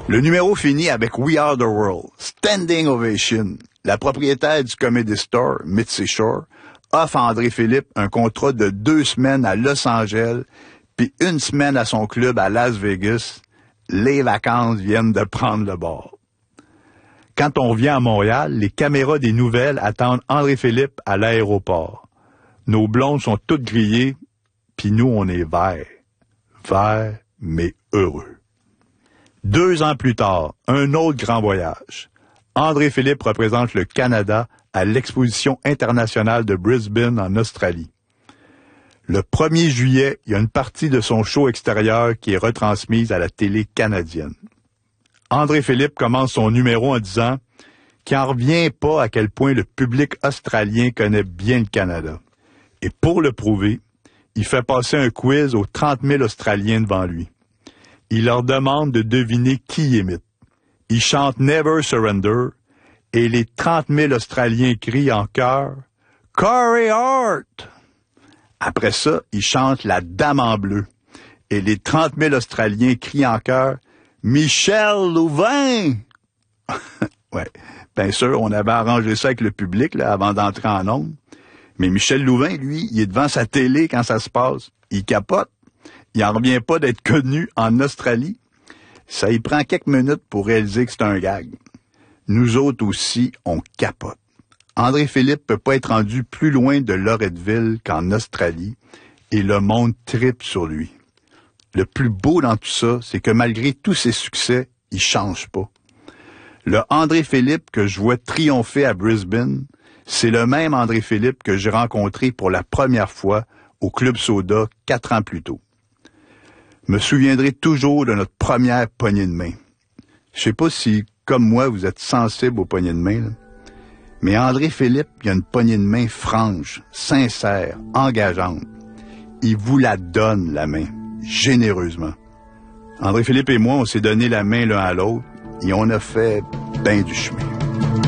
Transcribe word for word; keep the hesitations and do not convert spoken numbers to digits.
Le numéro finit avec We Are the World, Standing Ovation. La propriétaire du Comedy Store, Mitzi Shore, offre à André Philippe un contrat de deux semaines à Los Angeles, puis une semaine à son club à Las Vegas. Les vacances viennent de prendre le bord. Quand on revient à Montréal, les caméras des nouvelles attendent André Philippe à l'aéroport. Nos blondes sont toutes grillées, puis nous, on est verts. Verts, mais heureux. Deux ans plus tard, un autre grand voyage. André Philippe représente le Canada à l'Exposition internationale de Brisbane en Australie. Le premier juillet, il y a une partie de son show extérieur qui est retransmise à la télé canadienne. André Philippe commence son numéro en disant qu'il n'en revient pas à quel point le public australien connaît bien le Canada. Et pour le prouver, il fait passer un quiz aux trente mille Australiens devant lui. Il leur demande de deviner qui il imite. Il chante Never Surrender et les trente mille Australiens crient en chœur « Corey Hart ». Après ça, il chante La Dame en bleu et les trente mille Australiens crient en chœur « Michel Louvain ». Ouais, bien sûr, on avait arrangé ça avec le public là, avant d'entrer en ondes. Mais Michel Louvain, lui, il est devant sa télé quand ça se passe. Il capote. Il n'en revient pas d'être connu en Australie. Ça y prend quelques minutes pour réaliser que c'est un gag. Nous autres aussi, on capote. André Philippe peut pas être rendu plus loin de Loretteville qu'en Australie, et le monde tripe sur lui. Le plus beau dans tout ça, c'est que malgré tous ses succès, il change pas. Le André Philippe que je vois triompher à Brisbane, c'est le même André Philippe que j'ai rencontré pour la première fois au Club Soda quatre ans plus tôt. Me souviendrai toujours de notre première poignée de main. Je sais pas si, comme moi, vous êtes sensible aux poignées de main, là. Mais André Philippe, il a une poignée de main franche, sincère, engageante. Il vous la donne, la main, généreusement. André Philippe et moi, on s'est donné la main l'un à l'autre et on a fait ben du chemin.